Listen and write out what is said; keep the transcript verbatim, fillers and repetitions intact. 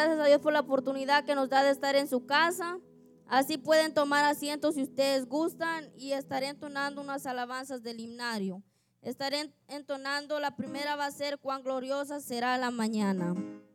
Gracias a Dios por la oportunidad que nos da de estar en su casa. Así pueden tomar asiento si ustedes gustan y estaré entonando unas alabanzas del himnario. Estaré entonando, la primera va a ser Cuán gloriosa será la mañana.